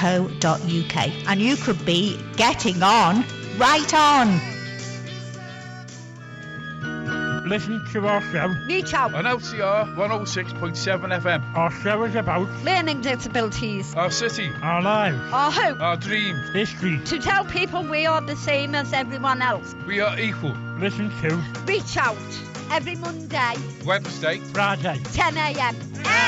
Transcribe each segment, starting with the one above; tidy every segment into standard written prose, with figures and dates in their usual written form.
and you could be getting on right on. Listen to our show. Reach out. On LCR 106.7 FM. Our show is about Learning disabilities. Our city. our lives, Our hope. Our dreams. history. To tell people we are the same as everyone else. We are equal. Listen to Reach out. Every Monday, Wednesday. Friday. 10 a.m.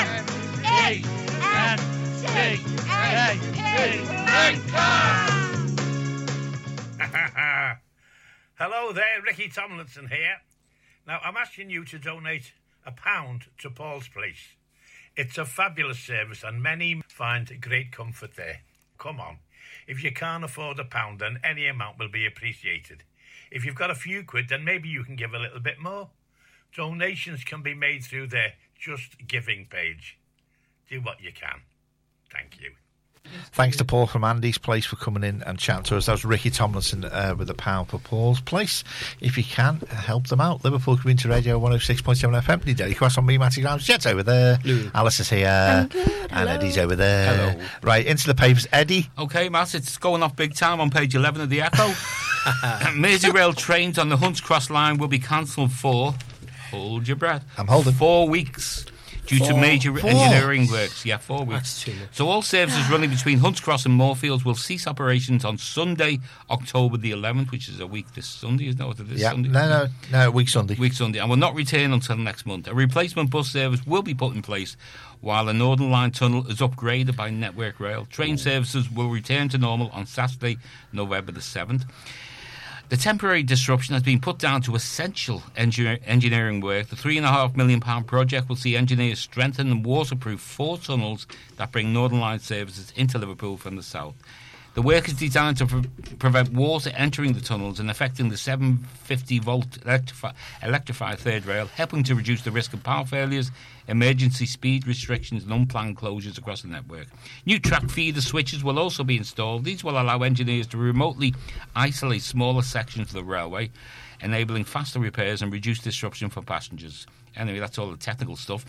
Hello there, Ricky Tomlinson here. Now, I'm asking you to donate £1 to Paul's Place. It's a fabulous service and many find great comfort there. Come on. If you can't afford £1, then any amount will be appreciated. If you've got a few quid, then maybe you can give a little bit more. Donations can be made through their Just Giving page. Do what you can. Thank you. Thanks to Paul from Andy's Place for coming in and chatting to us. That was Ricky Tomlinson with £1 for Paul's Place. If you can, help them out. Liverpool Community Radio 106.7 FM. Derek Cross on me, Matty Grimes. Jed's over there. Hello. Alice is here. And Eddie's over there. Hello. Right, into the papers. Eddie. OK, Matt, it's going off big time on page 11 of the Echo. Merseyrail trains on the Hunts Cross line will be cancelled for, hold your breath, I'm holding. 4 weeks. Due to major engineering works. Yeah, 4 weeks. That's too much. So all services running between Hunts Cross and Moorfields will cease operations on Sunday, October the 11th, which is a week this Sunday, isn't it? Or this Sunday? No, week Sunday. Week Sunday, and will not return until next month. A replacement bus service will be put in place while the Northern Line tunnel is upgraded by Network Rail. Train services will return to normal on Saturday, November the 7th. The temporary disruption has been put down to essential engineering work. The £3.5 million project will see engineers strengthen and waterproof 4 tunnels that bring Northern Line services into Liverpool from the south. The work is designed to prevent water entering the tunnels and affecting the 750-volt electrified third rail, helping to reduce the risk of power failures, emergency speed restrictions and unplanned closures across the network. New track feeder switches will also be installed. These will allow engineers to remotely isolate smaller sections of the railway, enabling faster repairs and reduce disruption for passengers. Anyway, that's all the technical stuff.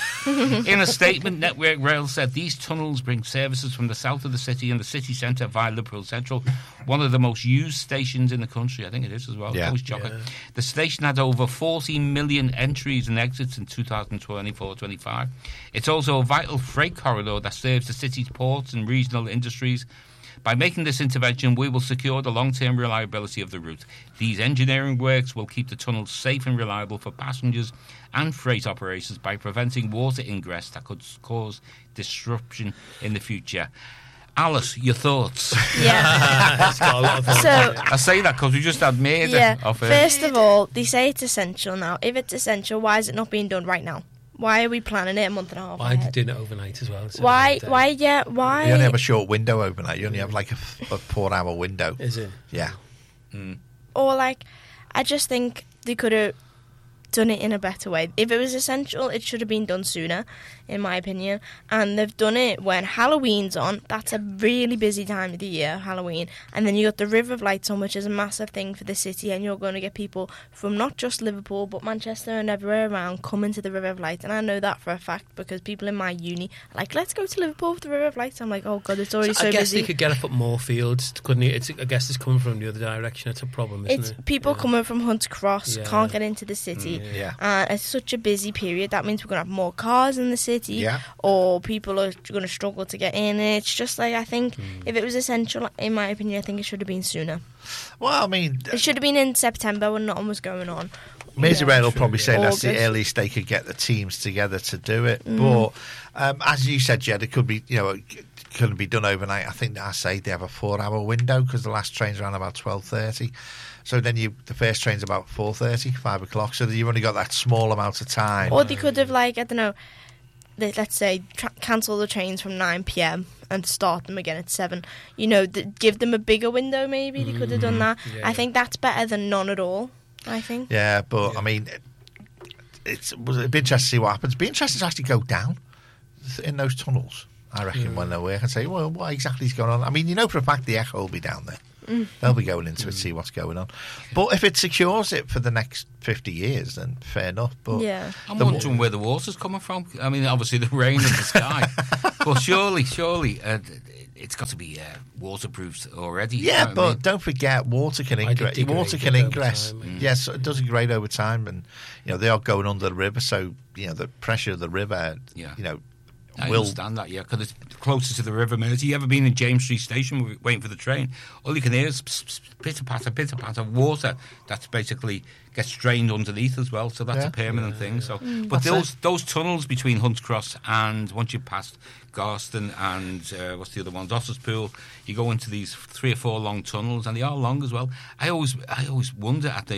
In a statement, Network Rail said these tunnels bring services from the south of the city and the city centre via Liverpool Central, one of the most used stations in the country. I think it is as well. Yeah. Yeah. The station had over 40 million entries and exits in 2024-25. It's also a vital freight corridor that serves the city's ports and regional industries. By making this intervention, we will secure the long-term reliability of the route. These engineering works will keep the tunnels safe and reliable for passengers and freight operations by preventing water ingress that could cause disruption in the future. Alice, your thoughts? Yeah. It's got a lot of thoughts. So, I say that because we just had Maida off it. First of all, they say it's essential now. If it's essential, wwhy is it not being done right now? Why are we planning it a month and a half Why are they ahead? doing it overnight as well? Why? You only have a short window overnight. You only have like a 4-hour window. Is it? Yeah. Or like, I just think they could have done it in a better way. If it was essential, it should have been done sooner, in my opinion. And they've done it when Halloween's on. That's a really busy time of the year, Halloween. And then you got the River of Lights on, which is a massive thing for the city. And you're going to get people from not just Liverpool, but Manchester and everywhere around coming to the River of Lights. And I know that for a fact because people in my uni are like, let's go to Liverpool for the River of Lights. I'm like, oh God, it's already so busy. I guess they could get up at Moorfields, couldn't you? I guess it's coming from the other direction. It's a problem, isn't it? People coming from Hunts Cross can't get into the city. Yeah. It's such a busy period. That means we're going to have more cars in the city, or people are going to struggle to get in. It's just like, I think if it was essential, in my opinion, I think it should have been sooner. Well, I mean, it should have been in September when nothing was going on. Merseyrail will probably say that's the August. earliest they could get the teams together to do it. But as you said, Jed, it could be, it couldn't be done overnight. I think I say they have a 4-hour window because the last train's around about 12:30. So then the first train's about 4:30, 5 o'clock. So you've only got that small amount of time. Or they could have, like, I don't know, let's say cancel the trains from 9 p.m. and start them again at 7. Give them a bigger window. Maybe they could have done that. Yeah. I think that's better than none at all. I think. Yeah, but I mean, it'd be interesting to see what happens. It'd be interesting to actually go down in those tunnels. I reckon when they're working and say, well, what exactly is going on? I mean, for a fact the Echo will be down there. They'll be going into it to see what's going on. But if it secures it for the next 50 years, then fair enough. But I'm wondering where the water's coming from. I mean, obviously the rain and the sky. But surely, it's got to be waterproofed already. Yeah, you know what but I mean? don't forget water can I did degrade water can over ingress. time, Yes, it does degrade over time, and they are going under the river, so the pressure of the river, Yeah. will. I understand that, yeah, because it's closer to the river. Have you ever been in James Street Station waiting for the train? All you can hear is pitter patter water that's basically gets drained underneath as well. So that's Yeah. a permanent thing. So, but That's those tunnels between Hunts Cross and once you pass Garston and what's the other one, Osserspool, you go into these 3 or 4 long tunnels, and they are long as well. I always wonder at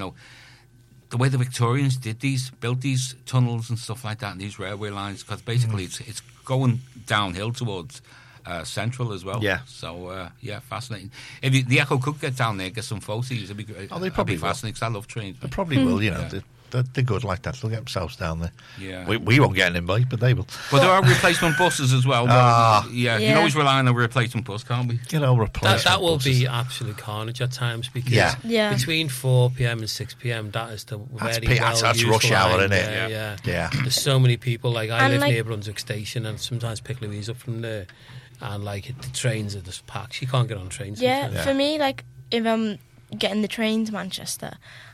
the way the Victorians built these tunnels and stuff like that, and these railway lines, because basically it's going downhill towards Central as well. Yeah. So fascinating. If the Echo could get down there, get some photos, it'd be great. Oh, they probably That'd be will. fascinating. 'Cause I love trains. They probably will. Yeah. They're good like that. They'll get themselves down there. Yeah. We won't get an invite, but they will. But there are replacement buses as well. You Yeah. can always rely on a replacement bus, can't we? Replacement That will buses. be absolute carnage at times because Yeah. between 4 p.m. and 6 p.m. that is the That's very that's well rush used hour, line. isn't it? Yeah. Yeah. There's so many people. Like I And, live like- near Brunswick Station and sometimes pick Louise up from there, and like the trains are just packed. She can't get on trains. Yeah, sometimes. for me, like if I'm getting the train to Manchester,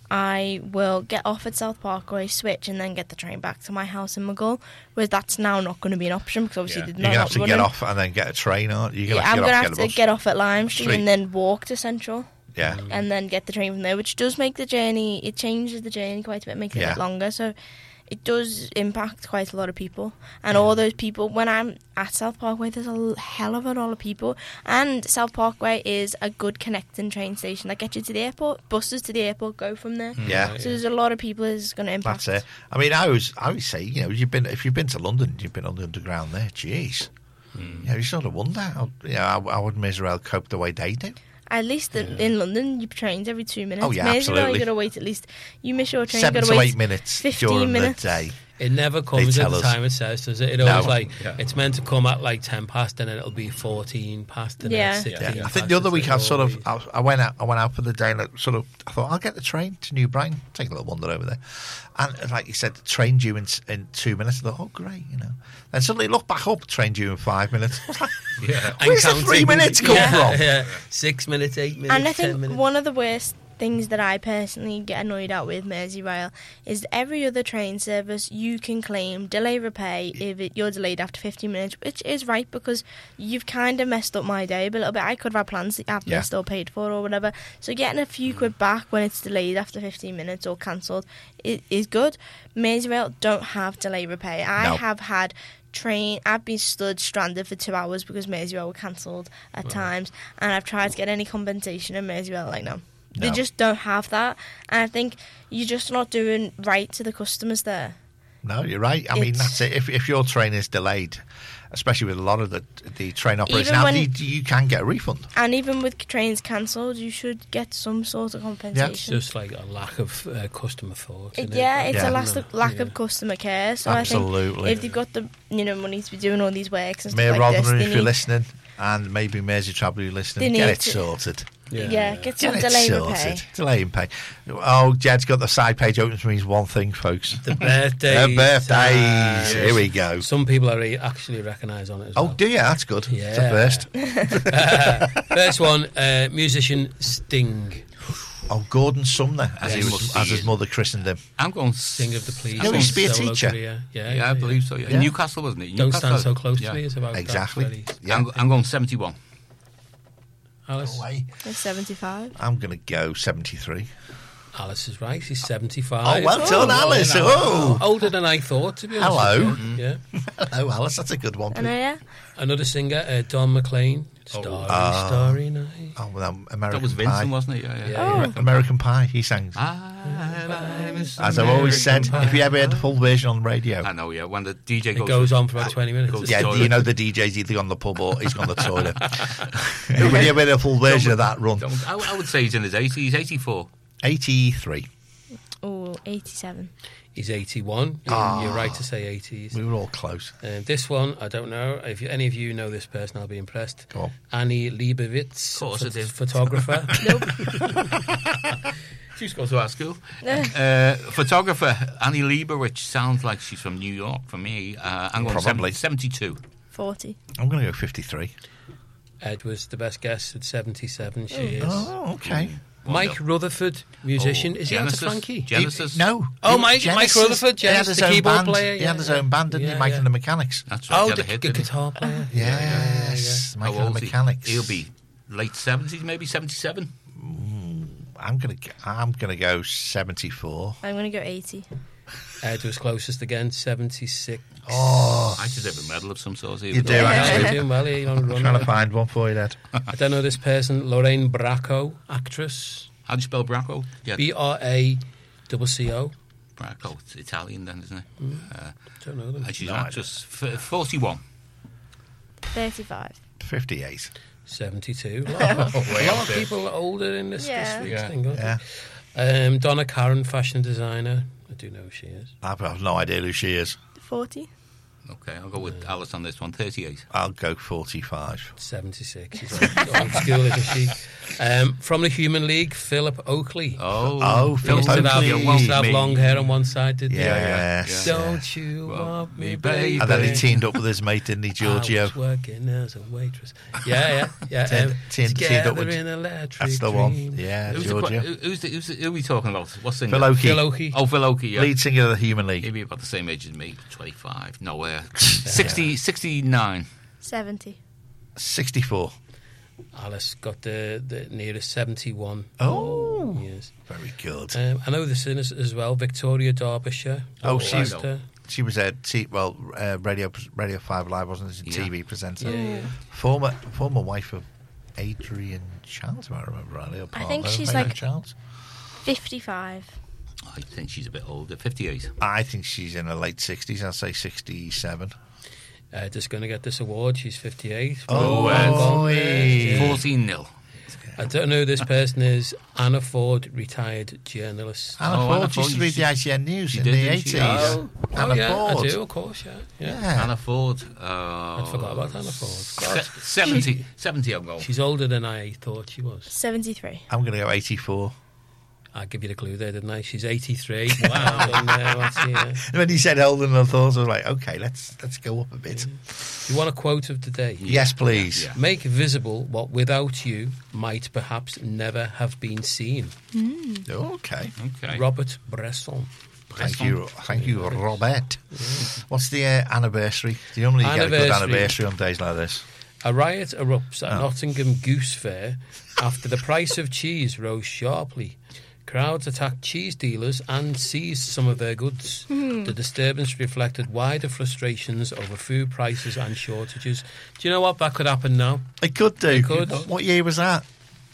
I will get off at South Parkway, switch, and then get the train back to my house in Mughal. Whereas that's now not going to be an option because obviously Yeah. they're You're gonna not have to running. get off and then get a train, aren't you? I'm going to have to bus. get off at Lime Street Street. and then walk to Central. Yeah. And then get the train from there, which does make the journey. It changes the journey quite a bit, makes it a Yeah. bit longer. So it does impact quite a lot of people. And all those people, when I'm at South Parkway, there's a hell of a lot of people. And South Parkway is a good connecting train station that gets you to the airport. Buses to the airport go from there. Yeah. So there's a lot of people it's going to impact. That's it. I mean, I always say, if you've been to London, you've been on the underground there. Jeez. You sort of wonder how would Merseyrail cope the way they do. At least in London, you trains every 2 minutes. Oh, yeah, Merseyrail, absolutely. you got to wait at least. You miss your train, 7 you got to to 8 wait minutes 15 during minutes. the day. It never comes at tell the us. time it says, does it? It No. always Yeah. it's meant to come at like 10 past, and then it'll be 14 past, and Yeah. then 16 Yeah. I past. think the other It's week like I went out for the day, and I thought I'll get the train to New Brighton, take a little wander over there, and like you said, the train due in 2 minutes. I thought, oh great, Then suddenly look back up, train due in 5 minutes. I was like, Yeah. And where's the counting. 3 minutes come from? Yeah. 6 minutes, 8 minutes, And I 10 think minutes. one of the worst things that I personally get annoyed at with Merseyrail is every other train service you can claim delay repay if you're delayed after 15 minutes, which is right because you've kind of messed up my day a little bit. I could have had plans that I've missed or paid for or whatever. So getting a few quid back when it's delayed after 15 minutes or cancelled is good. Merseyrail don't have delay repay. I No. have had I've been stranded for 2 hours because Merseyrail were cancelled at times, and I've tried to get any compensation, and Merseyrail like no. They No. just don't have that, and I think you're just not doing right to the customers there. No, you're right. I mean, that's it. If your train is delayed, especially with a lot of the train operators Even now, when- you can get a refund. And even with trains cancelled, you should get some sort of It's compensation. just like a lack of customer thought. isn't it? Yeah, it's Yeah. a lack of customer care. So I Absolutely. think if they've got the money to be doing all these works and Mayor stuff like this, Rotherham, they if you're need, listening, and maybe Mersey Travel, you're listening, They get need it to- sorted. get some Get it delay sorted. repay. Delay and pay. Oh, Jed's got the side page open, which means one thing, folks. The birthdays. The birthdays. Here we go. Some people are actually recognise on it as Oh, well. do you? That's good. Yeah. It's a first. First one, musician Sting. Oh, Gordon Sumner, as, Yes. Must as be his it. mother christened him. I'm going Sing of the Please. Yeah, he used to be a Solo teacher. career. Yeah, I believe so. Yeah. Yeah. Newcastle, wasn't it? Don't Newcastle. stand so close Yeah. to me. It's about Exactly. that, really. Yeah. I'm going 71. Alice. Away. It's 75. I'm going to go 73. Alice is right. She's 75. Oh, well done, Alice. Oh. Older than I thought, to be honest. Hello. with you. Yeah. Hello, Alice. That's a good one. I know, yeah. Another singer, Don McLean. Starry Night. Oh, well, American That was Pie. Vincent, wasn't it? Yeah. Yeah. American Pie. He sang. As I've always said, if you ever heard the full version on the radio, I know, yeah. When the DJ It goes, goes on for about 20 minutes. goes- yeah, toilet. you know the DJ's either on the pub or he's gone to the toilet. When you ever heard the full version of that run, I would say he's in his 80s, 84. 83. Oh, 87. He's 81. You're right to say 80s. We were all close. This one, I don't know. If any of you know this person, I'll be impressed. Go on. Annie Leibovitz, Of course I did. photographer. She's gone to our school. Photographer Annie Leibovitz sounds like she's from New York for me. I'm going Probably. 72. 40. I'm going to go 53. Ed was the best guess at 77. She is. Oh, okay. Mike Rutherford, musician. Is he out of Genesis? Frankie? Genesis? No. Oh, Mike Genesis, Rutherford, he had Genesis, his the own keyboard band. player. He had his own band, didn't he? Mike and the Mechanics. That's right. Oh, he had the a hit, didn't he? guitar player. Yes. Mike How and old the is he? Mechanics. He'll be late 70s, maybe 77. I'm gonna go 74. I'm going to go 80. Ed was closest again, 76. Oh, I should have a medal of some sort. you do You're actually. doing well here, you're on a I'm run trying to there. find one for you, Dad. I don't know this person. Lorraine Bracco, actress. How do you spell Bracco? Yeah, Bracco. Bracco. It's Italian then, isn't it? Don't know them. And she's No an idea. actress. 41. 35. 58. 72. A lot of there. people are older in this Yeah. week's Yeah. thing. aren't Yeah. they? Donna Karen, fashion designer. I do know who she is. I've no idea who she is. 40. Okay, I'll go with Alice on this one. 38. I'll go 45. 76. She's old school, isn't she? From the Human League, Philip Oakley. Oh, He Philip used to have, Oakley. he used to have long hair on one side, didn't he? Yes. Don't you want me, baby? And then he teamed up with his mate, didn't he, I Giorgio? was working as a waitress. Yeah. Teamed Together up with- in electric That's the one. dream. Yeah, Who's Giorgio. who are we talking about? What's the Phil Oakey. Phil Oakey. Oh, Phil Oakey, yeah. Lead singer of the Human League. Maybe about the same age as me. 25. Nowhere. 69. 70. 64. Alice got the nearest 71. Oh. Yes. Very good. I know this in as well. Victoria Derbyshire. Oh, Leicester. She was a Radio 5 Live, wasn't she? Yeah. TV presenter. Yeah. Former wife of Adrian Childs, if I remember rightly. Or I think partner of she's Adrian like- Childs. 55. I think she's a bit older. 58. I think she's in her late 60s. I'll say 67. Just going to get this award. She's 58. Oh, Well, hey. 14-0. I don't know who this person is. Anna Ford, retired journalist. Anna Oh, Ford Anna used Ford, to read the ITN News she in did, the didn't she? 80s. Anna yeah, Ford. I do, of course, yeah. Yeah. Anna Ford. I forgot about Anna Ford. 70 I'm going. She's older than I thought she was. 73. I'm going to go 84. I give you the clue there, didn't I? She's 83. Wow. When you said older than I thought, I was like, okay, let's go up a bit. You want a quote of the day? Yes, please. Yeah. Make visible what without you might perhaps never have been seen. Okay. Okay. Robert Bresson. Thank you, Robert. What's the anniversary? Do you normally get a good Anniversary. anniversary on days like this? A riot erupts at Oh. Nottingham Goose Fair after the price of cheese rose sharply. Crowds attacked cheese dealers and seized some of their goods. The disturbance reflected wider frustrations over food prices and shortages. Do you know what? That could happen now. It could do. It could. What year was that?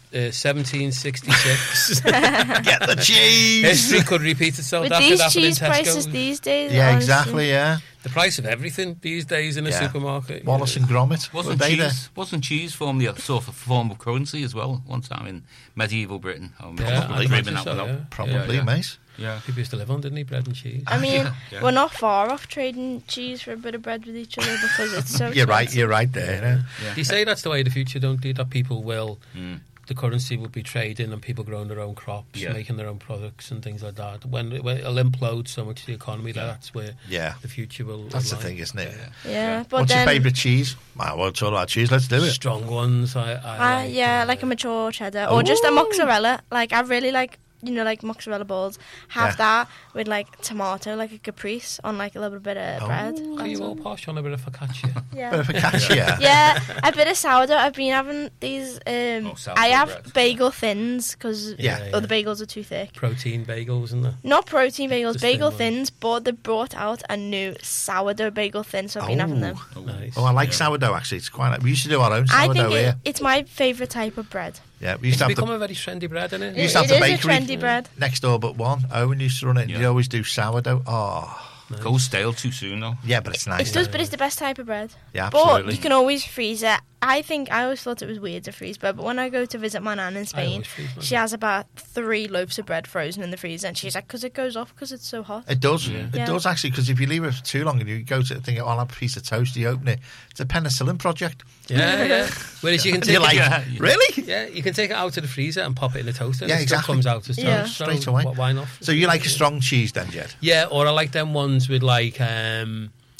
1766. Get the cheese! History could repeat itself. With That could these happen in cheese prices Tesco. these days. Yeah, honestly. exactly, yeah. The price of everything these days in a Yeah. supermarket. Wallace and Gromit. Wasn't Were they there? cheese formerly a sort of form of currency as well? One time in medieval Britain. I'm Yeah, probably I'd dreaming imagine that so, one up. yeah. Probably, Yeah. mate. Yeah. People used to live on, didn't he? Bread and cheese. I mean, yeah. we're not far off trading cheese for a bit of bread with each other because it's so You're right, expensive. you're right there. You know? Yeah. You say that's the way of the future, don't you? That people will, the currency will be trading and people growing their own crops, Yeah. making their own products and things like that. When it'll implode so much the economy, that's where Yeah. the future will. That's the lie. thing, isn't it? Yeah, but What's then your favourite cheese? Well, we'll talk about cheese. Let's do it. Strong ones. I like, yeah, like a mature cheddar or just a mozzarella. Like I really like, like mozzarella balls. Have Yeah. that with like tomato, like a caprese on like a little bit of bread. Are That's you all all. posh on a bit of focaccia? Yeah. Bit of focaccia. Yeah, a bit of sourdough. I've been having these. sourdough I have bread. bagel thins because Yeah. other bagels are too thick. Protein bagels and that. Not protein bagels, Just bagel thin thins. But they brought out a new sourdough bagel thin, so I've been having them. Nice. Oh, I like sourdough, actually. It's quite. We used to do our own I sourdough think here. it's my favourite type of bread. Yeah, we used It's to have become the. a very trendy bread, isn't We it? used to have It the is a bakery trendy bread. next door but one. Owen used to run it, and Yeah. he'd always do sourdough. Oh, Goes stale too soon, though. yeah, but it's nice. It does, but it's the best type of bread. Yeah, But absolutely. you can always freeze it. I always thought it was weird to freeze bread, but when I go to visit my nan in Spain, always freeze mine. she has about 3 loaves of bread frozen in the freezer, and she's like, because it goes off because it's so hot. It does. Yeah. It Yeah. does, actually, because if you leave it for too long and you go to think, oh, I'll have a piece of toast, you open it, it's a penicillin project. Yeah. Whereas you can And take you're like, Yeah. really? Yeah, you can take it out of the freezer and pop it in the toaster. And Yeah, it still exactly. comes out as toast. Yeah. So Straight away. Why not? So you like a strong cheese then, Jed? Yeah, or I like them ones with like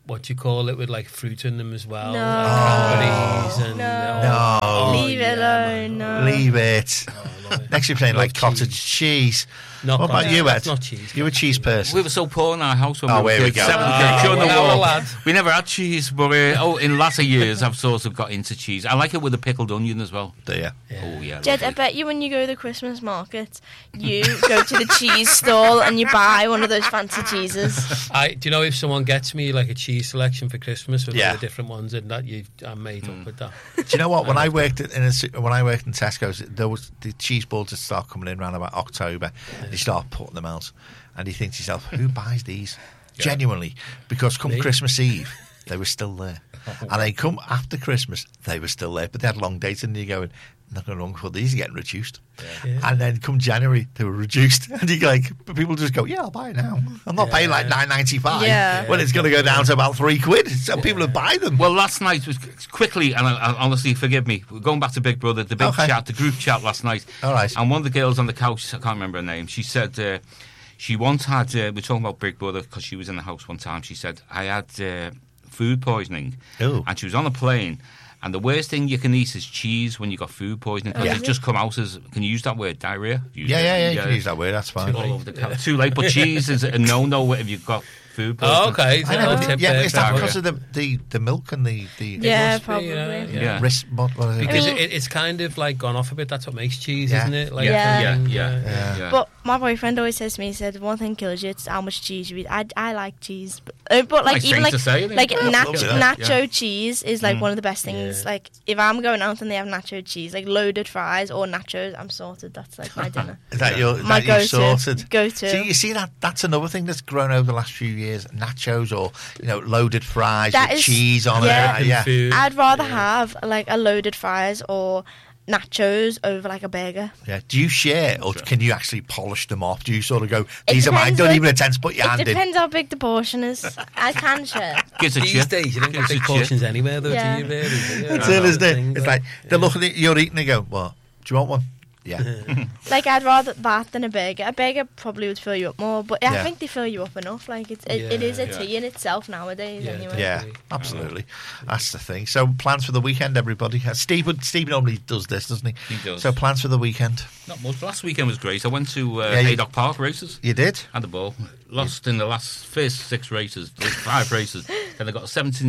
what do you call it, with like fruit in them as well, No. like cranberries and No. Leave it alone. No. Leave it. Next you're playing Love like cottage cheese. Not What about cottage. you, Ed? That's not cheese. You a cheese person? We were so poor in our house when Oh, we here were we kids. go. 7 kids during the well, war. lad. We never had cheese, but in latter years I've sort of got into cheese. I like it with a pickled onion as well. Do you? Oh yeah. Jed, I lovely. bet you when you go to the Christmas market, you go to the cheese stall and you buy one of those fancy cheeses. Do you know if someone gets me like a cheese selection for Christmas with all Yeah. the different ones and that, I'm made up with that. Do you know what? When I worked in Tesco's, there was the cheese balls that start coming in around about October. You start putting them out, and you think to yourself, "Who buys these?" Genuinely, because come Me. Christmas Eve, they were still there, and they come after Christmas, they were still there, but they had long dates, and you're going, "Not going wrong for these are getting reduced." Yeah. And then come January, they were reduced, and you like people just go, "Yeah, I'll buy it now. I'm not paying like £9.95 Yeah. when it's going to go down to about £3." So people would buy them. Well, last night was quickly, and I honestly, forgive me, we're going back to Big Brother, the big Okay. chat, the group chat last night. All right. And one of the girls on the couch, I can't remember her name, she said she once had, we're talking about Big Brother because she was in the house one time, she said, I had food poisoning. Ooh. And she was on a plane. And the worst thing you can eat is cheese when you got food poisoning because Yeah. it just come out as, can you use that word, diarrhea? Yeah, you can use that word. That's fine. All over the couch. Too late, but cheese is a no-no if you've got food poisoning. Oh, okay. I know, Tip yeah, there, is that Brad. because of the milk and the Yeah, must be, probably. Yeah. wrist? What is it? Because I mean- it's kind of like gone off a bit. That's what makes cheese, Yeah. isn't it? Like, Yeah. Yeah. But my boyfriend always says to me, he said, one thing kills you, it's how much cheese you eat. I like cheese. But like, Nice even thing like, to say, isn't it? like Yeah, lovely, that. nacho cheese is like one of the best things. Yeah. Like, if I'm going out and they have nacho cheese, like loaded fries or nachos, I'm sorted. That's like my dinner. Is that your My that you go-to. sorted? Go-to. See, you see that's another thing that's grown over the last few years. Nachos or loaded fries That with is- cheese on yeah. it. Yeah. Food. I'd rather have like a loaded fries or nachos over like a burger. Yeah. Do you share or can you actually polish them off? Do you sort of go, these are mine, depends, don't like- even attempt to put your It hand in? depends how big the portion is. I can share. Gives a These chip. days, you don't get Gives a big chip. portions anywhere, though, Yeah. do you, really? That's it, isn't it? It's like they're looking at you're eating and go, what? Do you want one? Yeah. Like, I'd rather that than a burger. A burger probably would fill you up more, but I Yeah. think they fill you up enough. Like, it is a Yeah. tea in itself nowadays, Yeah, anyway. Yeah, absolutely. That's the thing. So plans for the weekend, everybody. Steve normally does this, doesn't he? He does. So plans for the weekend. Not much. Last weekend was great. I went to Yeah, you- Haydock Park races. You did? Had the ball. Lost in the first 6 races, 5 races. Then I got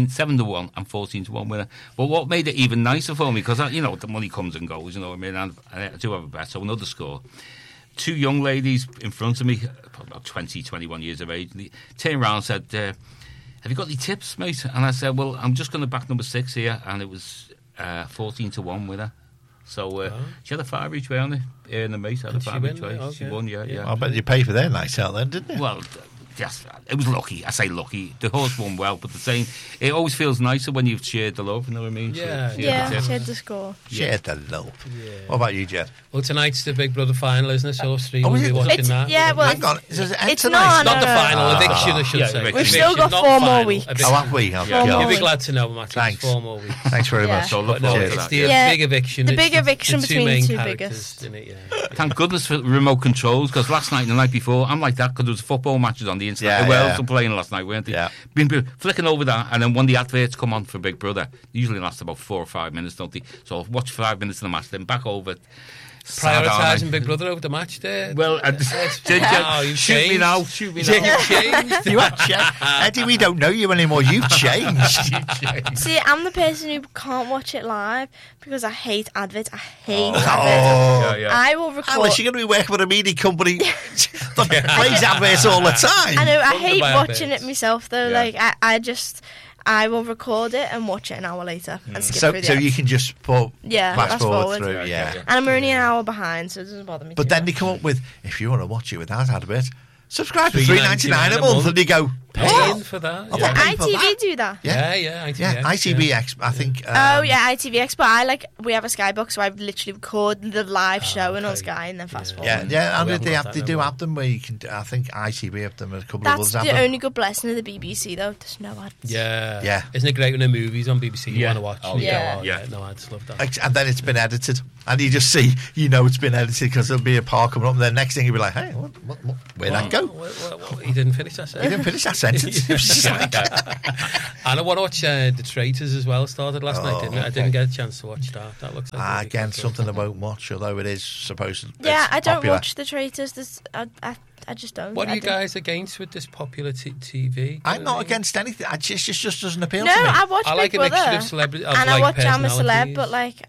7-1 and 14-1 winner. But what made it even nicer for me, because the money comes and goes, you know what I mean? And I do have a bet, so another score. 2 young ladies in front of me, probably about 20, 21 years of age, they turned around and said, have you got any tips, mate? And I said, well, I'm just going to back number 6 here, and it was 14-1 winner. So she had a 5 each way on it, and the mate had a And she 5 each won, way. She okay. won, yeah. I bet you paid for their night out then, didn't you? Well, yes, it was lucky. I say lucky. The horse won well, but the same. It always feels nicer when you've shared the love. You know what I mean? Yeah, Yeah, that's it. shared the score. Shared the love. Yeah. What about you, Jed? Well, tonight's the Big Brother final, isn't it? So us three Oh, will is be it? watching It's, that. yeah, well, Hang on. Is it it's tonight? not, Not the final, eviction, I should Yeah, say. eviction. We've still got not 4 more final, weeks. eviction. Oh, have we? Have we? Four Yeah. more You'll be weeks. glad to know, Matt. Thanks. 4 more weeks. Thanks very Yeah. much. So look But no, forward to it's that. the Yeah. big eviction. The It's big eviction the between main the two characters biggest. in it, yeah. Thank goodness for remote controls, because last night and the night before, I'm like that because there was football matches on the internet. Yeah, The Wales yeah. were playing last night, weren't they? Yeah. Been flicking over that, and then when the adverts come on for Big Brother, they usually last about 4 or 5 minutes, don't they? So I'll watch 5 minutes of the match, then back over. Prioritising Big Brother over the match there. Well, Oh, you've shoot me changed. now, shoot me Yeah, now. you've changed. You have changed. Eddie, we don't know you anymore. You've changed. See, I'm the person who can't watch it live because I hate adverts. I hate adverts. Oh. Yeah. I will record. Alice, you're going to be working for a media company that plays adverts all the time. I know. I Wonder hate by watching adverts. it myself though. Yeah. Like I will record it and watch it an hour later and skip So through the you ads. can just put Yeah, fast fast forward forward. through. Yeah, Yeah. yeah. And I'm only an hour behind, so it doesn't bother me. But too then much. they come up with, if you want to watch it without adverts, subscribe for $3.99 $3.99 a month, and you go, Paying what? for that. Oh, Yeah, pay for ITV that? do that. Yeah. yeah. ITVX, Yeah, ITVX, I think. Oh yeah, ITVX. But we have a Skybox, so I literally record the live show and on okay. Sky and then fast forward. Yeah, and We haven't they got that do no have them where you can. I think ITV have them, and a couple of That's others have the them. only good blessing of the BBC though. There's no ads. Yeah. Yeah. Isn't it great when the movies on BBC you Yeah. want to watch? Oh, and you yeah. go, oh, Yeah. No, I just love that. And then it's been edited, and you just see, it's been edited because there'll be a part coming up, and then next thing you'll be like, hey, where'd that go? He didn't finish that He sentence. didn't finish that sentence. It was just like, And I want to watch The Traitors as well. Started last night, didn't I? I didn't get a chance to watch that. That looks like again, something I won't watch, although it is supposed to. Yeah, I don't popular. watch The Traitors. I just don't. What are I you don't. guys against with this popular TV? I'm not against anything. It just doesn't appeal No, to me. I watch I like Big a mixture Brother, of celebrity, and I watch I'm a Celeb, personalities. but like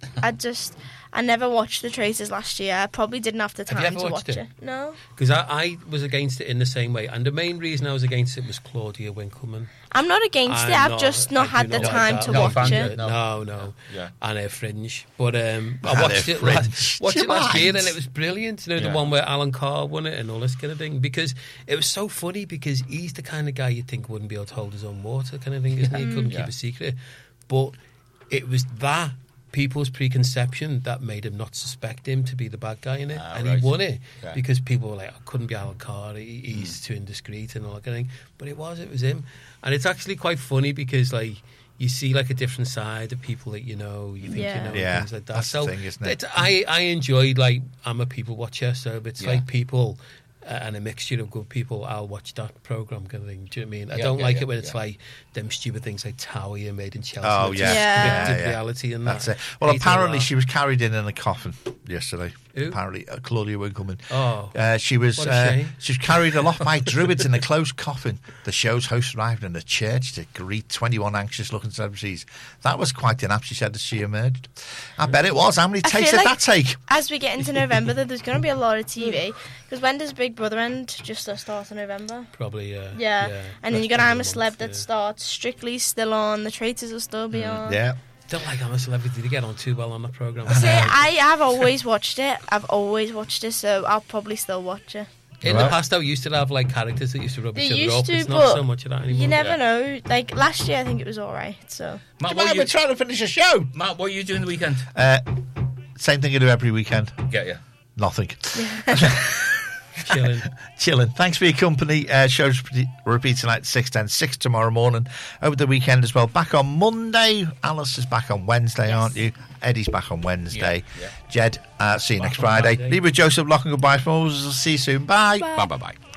I never watched The Traitors last year. I probably didn't have the Have you time ever to watched watch it? it. No, Because I was against it in the same way, and the main reason I was against it was Claudia Winkleman. I'm not against it. I've just not had the time to watch it. No. Yeah. And her Fringe, but I watched it last year, and it was brilliant. You know, the one where Alan Carr won it and all this kind of thing. Because it was so funny, because he's the kind of guy you think wouldn't be able to hold his own water, kind of thing, isn't he? He couldn't keep a secret, but it was that people's preconception that made him not suspect him to be the bad guy in it, and right. he won it Okay. because people were like, "I couldn't be Alan Carr. He's too indiscreet and all that kind of thing." But it was him, and it's actually quite funny because like you see like a different side of people that you know, you think Yeah. you know, Yeah, things like that. that's the So thing, isn't it? I enjoyed like I'm a people watcher, so if it's Yeah. like people. And a mixture of good people, I'll watch that programme kind of thing. Do you know what I mean? I Yeah, don't yeah, like yeah, it when it's yeah. like them stupid things like Towie and Made in Chelsea. Oh, It's yeah. Yeah. scripted Yeah. reality and That's that. it. Well, Hate all apparently that. she was carried in a coffin yesterday. Who? Apparently, Claudia Winkleman. Oh. She was What a shame. she was carried aloft by druids in a closed coffin. The show's host arrived in the church to greet 21 anxious-looking celebrities. That was quite an app, she said, as she emerged. I bet it was. How many I takes feel did like that take? as we get into November, there's going to be a lot of TV. Because when does Big Brother end? Just the start of November. Probably, Yeah, and then you got That's I'm a probably Celeb that starts. Strictly still on. The Traitors will still be on. Yeah. Don't like I'm a Celebrity to get on too well on the programme. See, I have always watched it. So I'll probably still watch it. In the past, I used to have like characters that used to rub They each other used up. to, It's not but so much of that anymore. You never know. Like last year, I think it was all right. So Matt, Come on, we're trying to finish a show. Matt, what are you doing the weekend? Same thing I do every weekend. Get you. Nothing. Chilling. Chilling. Thanks for your company. Shows repeat tonight at 6:10, 6 tomorrow morning. Over the weekend as well. Back on Monday. Alice is back on Wednesday, aren't you? Eddie's back on Wednesday. Yeah. Jed, see you Back next on Friday. Friday. Leave with Joseph Lock and goodbye from us. See you soon. Bye. Bye.